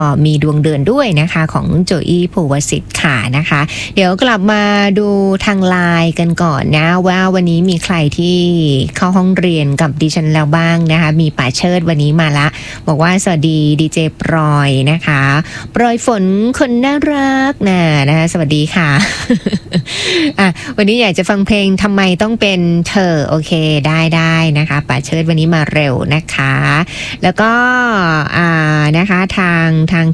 มีดวงเดือนด้วยนะคะของโจอี้ภูวสิทธิ์ค่ะนะคะเดี๋ยวกลับมาดูทางไลน์กันก่อนนะว่าวันนี้มีใครที่เข้าห้องเรียนกับดิฉันแล้วบ้างนะคะมีป่าเชิดวันนี้มาละบอกว่าสวัสดีดีเจปรอยนะคะปรอยฝนคนน่ารักนะคะสวัสดีค่ะ วันนี้อยากจะฟังเพลงทำไมต้องเป็นเธอโอเคได้นะคะป่าเชิดวันนี้มาเร็วนะคะแล้วก็นะคะทาง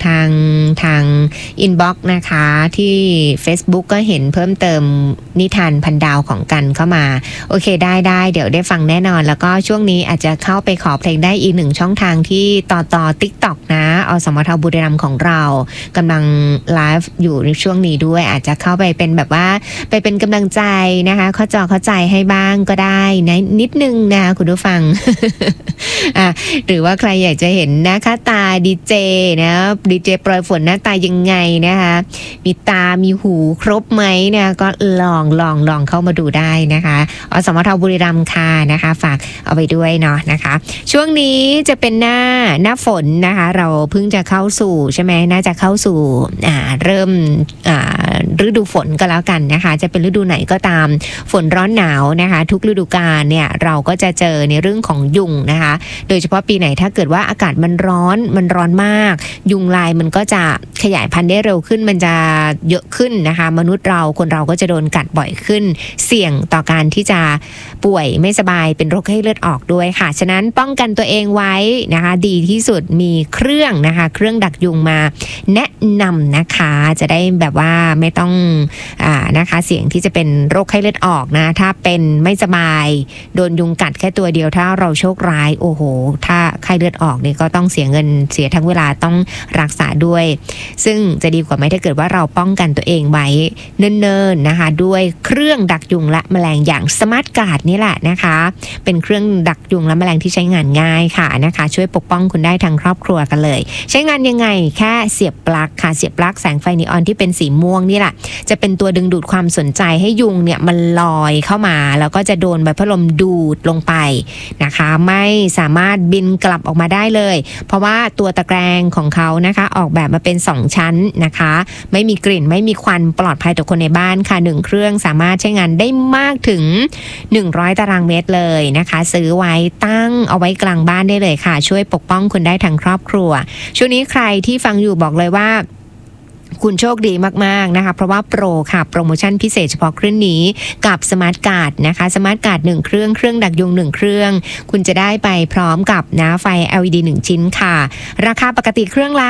อินบ็อกซ์นะคะที่ Facebook ก็เห็นเพิ่มเติมนิทานพันดาวของกันเข้ามาโอเคได้เดี๋ยวได้ฟังแน่นอนแล้วก็ช่วงนี้อาจจะเข้าไปขอเพลงได้อีกหนึ่งช่องทางที่ต่อ TikTok นะอสมทบุรีรัมย์ของเรากำลังไลฟ์อยู่ในช่วงนี้ด้วยอาจจะเข้าไปเป็นแบบว่าไปเป็นกำลังใจนะคะเข้าใจให้บ้างก็ได้นะนิดนึงนะคะคุณผู้ฟัง หรือว่าใครอยากจะเห็นนะคะตาดีเจนะดีเจปรอยฝนหน้าตายังไงนะคะมีตามีหูครบไหมนะก็ลองเข้ามาดูได้นะคะอสมทบุรีรัมย์ค่ะนะคะฝากเอาไปด้วยเนาะนะคะช่วงนี้จะเป็นหน้าฝนนะคะเราเพิ่งจะเข้าสู่ใช่ไหมน่าจะเข้าสู่เริ่มฤดูฝนก็แล้วกันนะคะจะเป็นฤดูไหนก็ตามฝนร้อนหนาวนะคะทุกฤดูกาลเนี่ยเราก็จะเจอในเรื่องของยุงนะคะโดยเฉพาะปีไหนถ้าเกิดว่าอากาศมันร้อนมากยุงลายมันก็จะขยายพันธุ์ได้เร็วขึ้นมันจะเยอะขึ้นนะคะมนุษย์คนเราก็จะโดนกัดบ่อยขึ้นเสี่ยงต่อการที่จะป่วยไม่สบายเป็นโรคไข้เลือดออกด้วยค่ะฉะนั้นป้องกันตัวเองไว้นะคะดีที่สุดมีเครื่องดักยุงมาแนะนำนะคะจะได้แบบว่าไม่ต้องนะคะเสี่ยงที่จะเป็นโรคไข้เลือดออกนะถ้าเป็นไม่สบายโดนยุงกัดแค่ตัวเดียวถ้าเราโชคร้ายโอ้โหถ้าไข้เลือดออกนี่ก็ต้องเสียเงินเสียทั้งเวลาต้องรักษาด้วยซึ่งจะดีกว่าไหมถ้าเกิดว่าเราป้องกันตัวเองไว้เนิ่นๆนะคะด้วยเครื่องดักยุงและแมลงอย่างสมาร์ทการ์ดนี่แหละนะคะเป็นเครื่องดักยุงและแมลงที่ใช้งานง่ายค่ะนะคะช่วยปกป้องคุณได้ทั้งครอบครัวกันเลยใช้งานยังไงแค่เสียบปลั๊กค่ะเสียบปลั๊กแสงไฟนีออนที่เป็นสีม่วงนี่แหละจะเป็นตัวดึงดูดความสนใจให้ยุงเนี่ยมันลอยเข้ามาแล้วก็จะโดนใบพัดลมดูดลงไปนะคะไม่สามารถบินกลับออกมาได้เลยเพราะว่าตัวตะแกรงของเขานะคะออกแบบมาเป็น2ชั้นนะคะไม่มีกลิ่นไม่มีควันปลอดภัยต่อคนในบ้านค่ะ1เครื่องสามารถใช้งานได้มากถึง100ตารางเมตรเลยนะคะซื้อไว้ตั้งเอาไว้กลางบ้านได้เลยค่ะช่วยปกป้องคุณได้ทั้งครอบครัวช่วงนี้ใครที่ฟังอยู่บอกเลยว่าคุณโชคดีมากๆนะคะเพราะว่าโปรค่ะโปรโมชั่นพิเศษเฉพาะเครื่องนี้กับสมาร์ทการ์ดนะคะสมาร์ทการ์ด1เครื่องดักยุง1เครื่องคุณจะได้ไปพร้อมกับนะไฟ LED 1ชิ้นค่ะราคาปกติเครื่องละ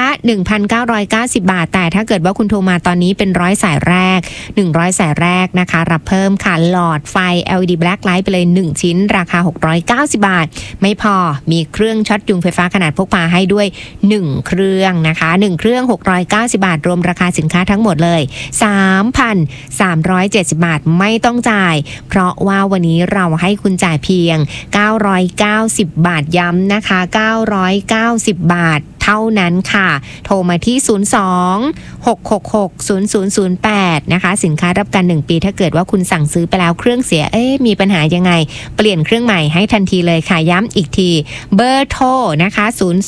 1,990 บาทแต่ถ้าเกิดว่าคุณโทรมาตอนนี้เป็น100สายแรก100สายแรกนะคะรับเพิ่มค่ะหลอดไฟ LED Black Light ไปเลย1ชิ้นราคา690บาทไม่พอมีเครื่องช็อตยุงไฟฟ้าขนาดพกพาให้ด้วย1เครื่องนะคะ1เครื่อง690บาทรวมราคาสินค้าทั้งหมดเลย 3,370 บาทไม่ต้องจ่ายเพราะว่าวันนี้เราให้คุณจ่ายเพียง990บาทย้ำนะคะ990บาทเท่านั้นค่ะโทรมาที่02-666-0008นะคะสินค้ารับการ1ปีถ้าเกิดว่าคุณสั่งซื้อไปแล้วเครื่องเสียมีปัญหายังไงเปลี่ยนเครื่องใหม่ให้ทันทีเลยค่ะย้ำอีกทีเบอร์โทรนะคะ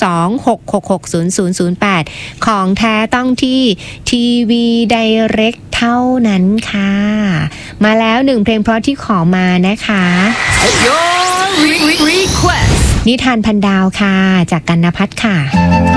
02-666-0008ของแท้ต้องที่ทีวีไดเรกเท่านั้นค่ะมาแล้ว1เพลงเพราะที่ขอมานะคะนิทานพันดาวค่ะจากกันณภัทรค่ะ